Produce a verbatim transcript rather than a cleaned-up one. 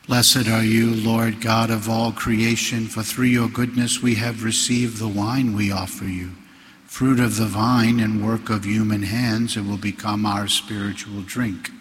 Blessed are you, Lord God of all creation, for through your goodness we have received the wine we offer you. Fruit of the vine and work of human hands, it will become our spiritual drink.